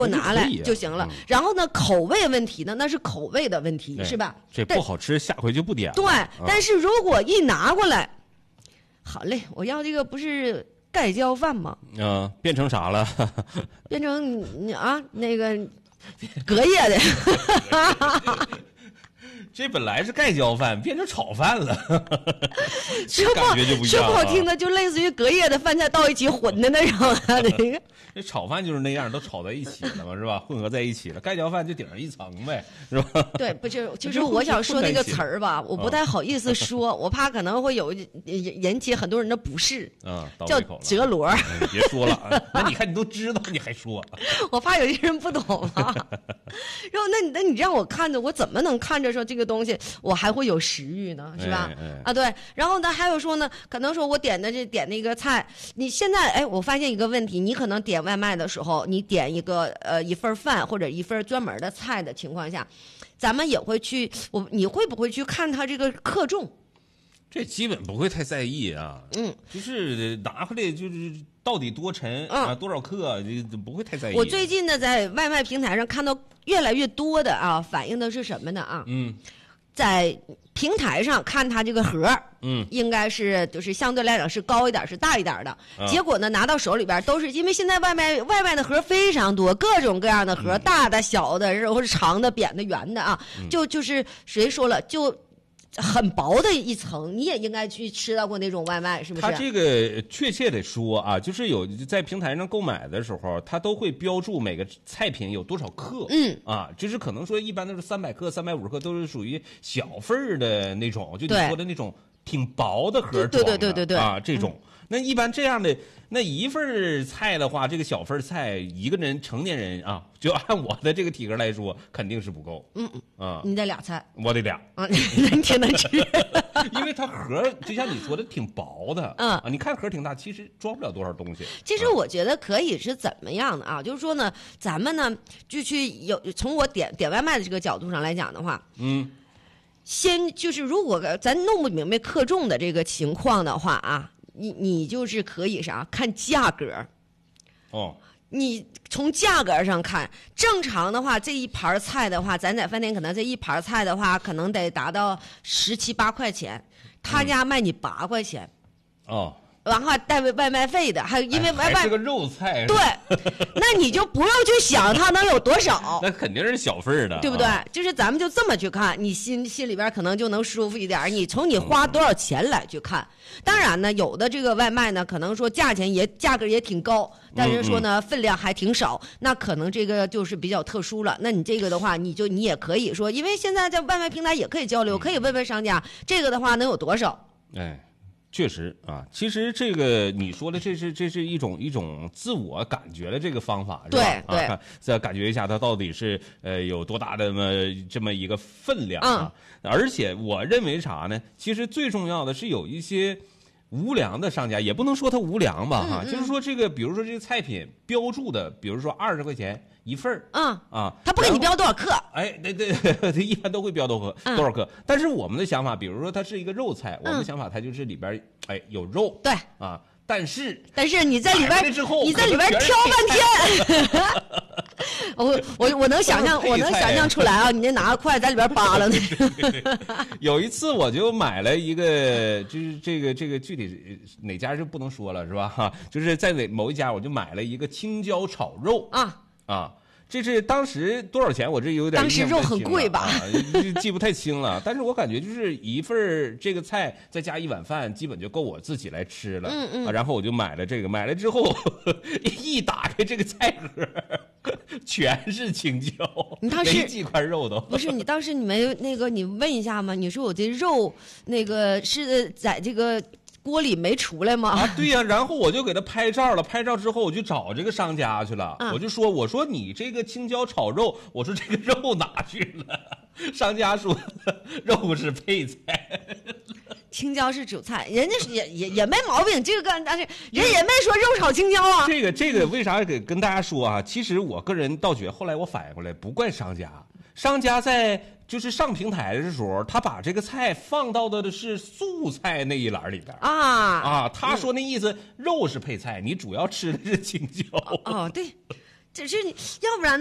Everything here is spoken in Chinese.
我拿来就行了。然后呢，口味问题呢，那是口味的问题，是吧？ 这不好吃，下回就不点了。 对，但是如果一拿过来，好嘞，我要这个不是盖浇饭吗？ 变成啥了？ 变成那个隔夜的。 这本来是盖浇饭，变成炒饭了， 感觉就不一样。 说不好听的，就类似于隔夜的饭菜倒一起混的那种那个。 这炒饭就是那样，都炒在一起了嘛，是吧？混合在一起了。盖浇饭就顶上一层呗，是吧？ 对，不就是我想说那个词儿吧，我不太好意思说，我怕可能会有引起很多人的不适。叫折螺。 别说了，那你看你都知道，你还说？ 我怕有些人不懂啊。然后那你让我看着，我怎么能看着说这个东西我还会有食欲呢？是吧？对。然后呢，还有说呢，可能说我点那个菜，你现在我发现一个问题，你可能点外卖的时候，你点一份饭或者一份专门的菜的情况下，咱们也会你会不会去看它这个克重？ 这基本不会太在意啊。就是拿回来就是到底多沉多少克，就不会太在意。 我最近呢在外卖平台上看到越来越多的反映的是什么呢在平台上看它这个盒，应该是就是相对来讲是高一点，是大一点的。结果呢，拿到手里边都是因为现在外卖的盒非常多，各种各样的盒，大的、小的，或者长的、扁的、圆的就是谁说了就。很薄的一层，你也应该去吃到过那种外卖，是不是？ 它这个确切得说就是有在平台上购买的时候，它都会标注每个菜品有多少克。就是可能说一般都是300克、350克，都是属于小份的那种，就你说的那种挺薄的盒装的。 对这种。那一般这样的那一份菜的话，这个小份菜一个人成年人就按我的这个体格来说，肯定是不够。 你得俩菜， 我得俩。 你挺能吃。 因为它盒就像你说的挺薄的。你看盒挺大，其实装不了多少东西。 其实我觉得可以是怎么样的就是说呢，咱们呢就去从我点外卖的这个角度上来讲的话，先就是如果咱弄不明白克重的这个情况的话你就是可以看价格。你从价格上看，正常的话，这一盘菜的话，咱在饭店可能这一盘菜的话，可能得达到17、8块钱，他家卖你8块钱。然后带外卖费的，还有因为外卖是个肉菜。 对，那你就不用去想它能有多少。 那肯定是小份的， 对不对？就是咱们就这么去看，你心里边可能就能舒服一点。你从你花多少钱来去看。当然呢，有的这个外卖呢，可能说价格也挺高，但是说呢分量还挺少，那可能这个就是比较特殊了。那你这个的话，你也可以说，因为现在在外卖平台也可以交流，可以问问商家这个的话能有多少。 确实其实这个你说的这是一种自我感觉的这个方法，是吧？ 对， 再感觉一下它到底是有多大的这么一个分量而且我认为啥呢？其实最重要的是有一些无良的商家，也不能说他无良吧就是说这个比如说这个菜品标注的，比如说20块钱一份他不给你标多少克？ 对，一般都会标多少克。但是我们的想法，比如说它是一个肉菜，我们的想法它就是里边有肉， 对但是你在里边挑半天。我能想象出来你那拿个筷子在里边扒拉呢。 有一次我就买了一个，就是这个具体哪家就不能说了，是吧？就是在某一家我就买了一个青椒炒肉这是当时多少钱？我这有点当时肉很贵吧？ 记不太清了。但是我感觉就是一份这个菜再加一碗饭，基本就够我自己来吃了。然后我就买了这个，买了之后一打开这个菜盒，全是青椒， 你当时没几块肉都。 不是你当时你没你问一下吗？你说我这肉是在这个锅里没出来吗？ 对呀，然后我就给他拍照了，拍照之后我就找这个商家去了，我说你这个青椒炒肉，我说这个肉哪去了？商家说肉是配菜， 青椒是主菜，人家也没毛病，这个但是人也没说肉炒青椒啊。 这个为啥跟大家说其实我个人倒觉得，后来我反应过来，不怪商家在就是上平台的时候，他把这个菜放到的是素菜那一栏里边他说那意思肉是配菜，你主要吃的是青椒。 对， 只是要不然